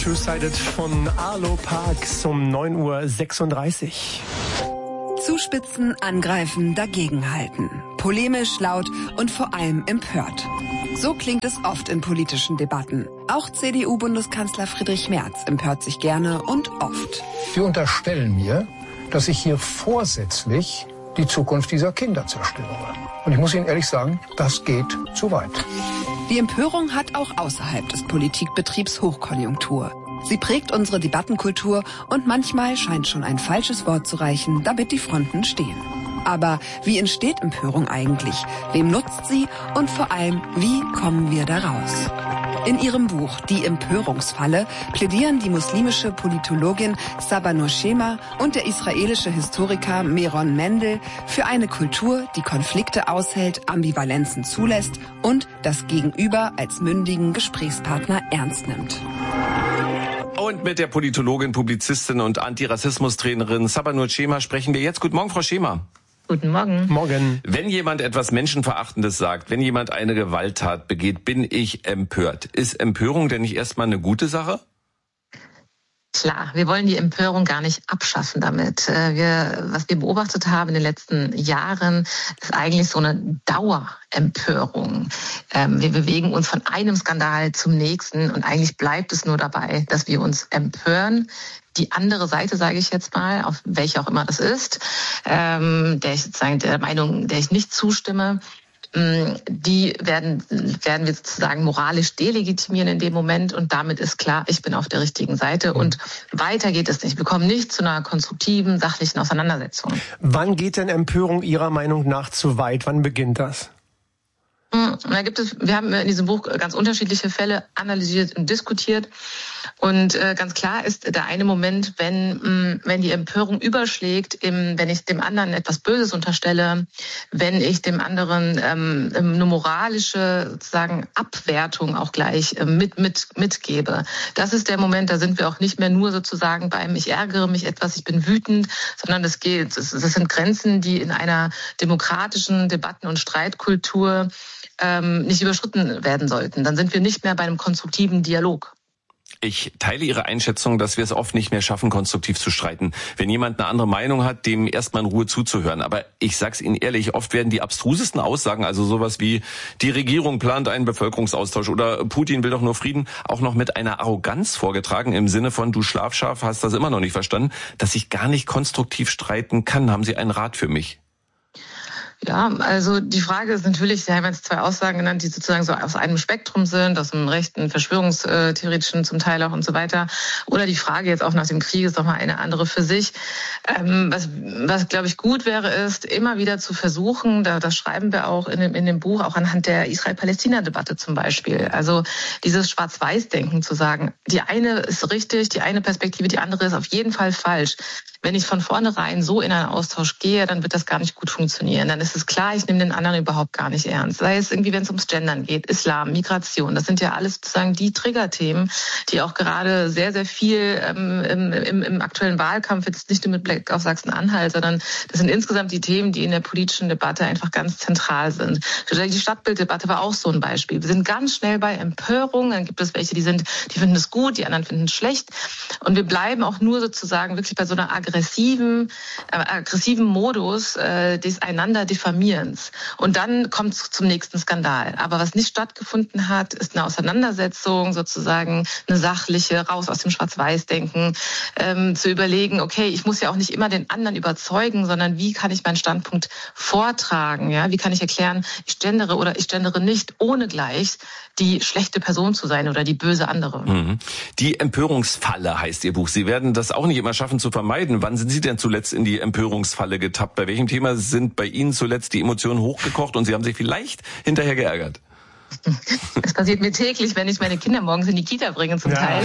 Two-Sided von Arlo Parks um 9:36 Uhr. Zuspitzen, angreifen, dagegenhalten. Polemisch, laut und vor allem empört. So klingt es oft in politischen Debatten. Auch CDU-Bundeskanzler Friedrich Merz empört sich gerne und oft. Sie unterstellen mir, dass ich hier vorsätzlich die Zukunft dieser Kinder zerstöre. Und ich muss Ihnen ehrlich sagen, das geht zu weit. Die Empörung hat auch außerhalb des Politikbetriebs Hochkonjunktur. Sie prägt unsere Debattenkultur und manchmal scheint schon ein falsches Wort zu reichen, damit die Fronten stehen. Aber wie entsteht Empörung eigentlich? Wem nutzt sie? Und vor allem, wie kommen wir da raus? In ihrem Buch Die Empörungsfalle plädieren die muslimische Politologin Saba Nurshema und der israelische Historiker Meron Mendel für eine Kultur, die Konflikte aushält, Ambivalenzen zulässt und das Gegenüber als mündigen Gesprächspartner ernst nimmt. Und mit der Politologin, Publizistin und Antirassismus-Trainerin Saba Nurshema sprechen wir jetzt. Guten Morgen, Frau Schema. Guten Morgen. Morgen. Wenn jemand etwas Menschenverachtendes sagt, wenn jemand eine Gewalttat begeht, bin ich empört. Ist Empörung denn nicht erstmal eine gute Sache? Klar, wir wollen die Empörung gar nicht abschaffen damit. Was wir beobachtet haben in den letzten Jahren, ist eigentlich so eine Dauerempörung. Wir bewegen uns von einem Skandal zum nächsten und eigentlich bleibt es nur dabei, dass wir uns empören. Die andere Seite, sage ich jetzt mal, auf welche auch immer das ist, der Meinung, der ich nicht zustimme, die werden wir sozusagen moralisch delegitimieren in dem Moment und damit ist klar, ich bin auf der richtigen Seite und weiter geht es nicht. Wir kommen nicht zu einer konstruktiven, sachlichen Auseinandersetzung. Wann geht denn Empörung Ihrer Meinung nach zu weit? Wann beginnt das? Wir haben in diesem Buch ganz unterschiedliche Fälle analysiert und diskutiert. Und ganz klar ist der eine Moment, wenn die Empörung überschlägt, wenn ich dem anderen etwas Böses unterstelle, wenn ich dem anderen eine moralische sozusagen Abwertung auch gleich mitgebe. Das ist der Moment, da sind wir auch nicht mehr nur sozusagen beim ich ärgere mich etwas, ich bin wütend, sondern das sind Grenzen, die in einer demokratischen Debatten- und Streitkultur nicht überschritten werden sollten. Dann sind wir nicht mehr bei einem konstruktiven Dialog. Ich teile Ihre Einschätzung, dass wir es oft nicht mehr schaffen, konstruktiv zu streiten. Wenn jemand eine andere Meinung hat, dem erstmal in Ruhe zuzuhören. Aber ich sag's Ihnen ehrlich, oft werden die abstrusesten Aussagen, also sowas wie die Regierung plant einen Bevölkerungsaustausch oder Putin will doch nur Frieden, auch noch mit einer Arroganz vorgetragen im Sinne von du Schlafschaf, hast das immer noch nicht verstanden, dass ich gar nicht konstruktiv streiten kann. Haben Sie einen Rat für mich? Ja, also die Frage ist natürlich, Sie haben jetzt zwei Aussagen genannt, die sozusagen so aus einem Spektrum sind, aus dem rechten, verschwörungstheoretischen zum Teil auch und so weiter. Oder die Frage jetzt auch nach dem Krieg ist nochmal eine andere für sich. Was glaube ich gut wäre, ist immer wieder zu versuchen, das schreiben wir auch in dem Buch, auch anhand der Israel-Palästina-Debatte zum Beispiel. Also dieses Schwarz-Weiß-Denken zu sagen, die eine ist richtig, die eine Perspektive, die andere ist auf jeden Fall falsch. Wenn ich von vornherein so in einen Austausch gehe, dann wird das gar nicht gut funktionieren. Dann ist es klar, ich nehme den anderen überhaupt gar nicht ernst. Sei es irgendwie, wenn es ums Gendern geht, Islam, Migration. Das sind ja alles sozusagen die Triggerthemen, die auch gerade sehr, sehr viel im aktuellen Wahlkampf, jetzt nicht nur mit Blick auf Sachsen-Anhalt, sondern das sind insgesamt die Themen, die in der politischen Debatte einfach ganz zentral sind. Die Stadtbilddebatte war auch so ein Beispiel. Wir sind ganz schnell bei Empörung. Dann gibt es welche, die finden es gut, die anderen finden es schlecht. Und wir bleiben auch nur sozusagen wirklich bei so einer aggressiven Modus des einander Diffamierens. Und dann kommt es zum nächsten Skandal. Aber was nicht stattgefunden hat, ist eine Auseinandersetzung, sozusagen eine sachliche, raus aus dem Schwarz-Weiß-Denken, zu überlegen, okay, ich muss ja auch nicht immer den anderen überzeugen, sondern wie kann ich meinen Standpunkt vortragen? Ja? Wie kann ich erklären, ich gendere oder ich gendere nicht, ohne gleich die schlechte Person zu sein oder die böse andere. Die Empörungsfalle heißt Ihr Buch. Sie werden das auch nicht immer schaffen zu vermeiden. Wann sind Sie denn zuletzt in die Empörungsfalle getappt? Bei welchem Thema sind bei Ihnen zuletzt die Emotionen hochgekocht und Sie haben sich vielleicht hinterher geärgert? Das passiert mir täglich, wenn ich meine Kinder morgens in die Kita bringe zum Teil.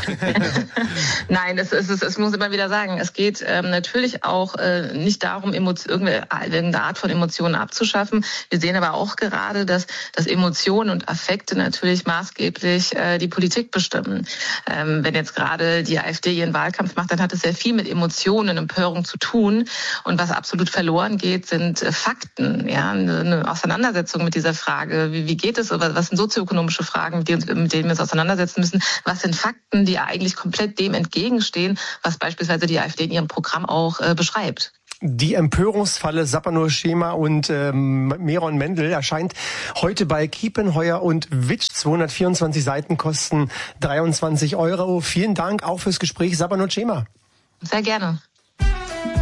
Nein, es muss immer wieder sagen, es geht natürlich auch nicht darum, irgendeine Art von Emotionen abzuschaffen. Wir sehen aber auch gerade, dass Emotionen und Affekte natürlich maßgeblich die Politik bestimmen. Wenn jetzt gerade die AfD ihren Wahlkampf macht, dann hat es sehr viel mit Emotionen und Empörung zu tun. Und was absolut verloren geht, sind Fakten. Ja, eine Auseinandersetzung mit dieser Frage, wie geht es ist, was sind sozioökonomische Fragen, mit denen wir uns auseinandersetzen müssen, was sind Fakten, die eigentlich komplett dem entgegenstehen, was beispielsweise die AfD in ihrem Programm auch beschreibt. Die Empörungsfalle Sapper Schema und Meron Mendel erscheint heute bei Kiepenheuer und Witsch. 224 Seiten kosten 23 €. Vielen Dank auch fürs Gespräch, Sapper Schema. Sehr gerne.